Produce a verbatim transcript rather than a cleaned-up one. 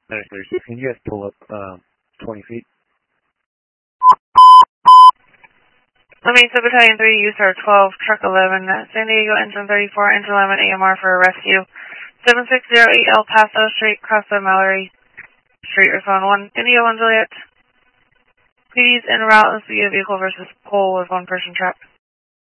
Medic thirty-six, can you guys pull up uh, twenty feet? Lamesa Battalion three, U S A R twelve, Truck eleven, San Diego, Engine thirty-four, Engine eleven, A M R for a rescue. seven six zero eight El Paso Street, Casa Mallory Street, respond one. India one Juliet. P D's en route, let's see a vehicle versus pole with one person trapped.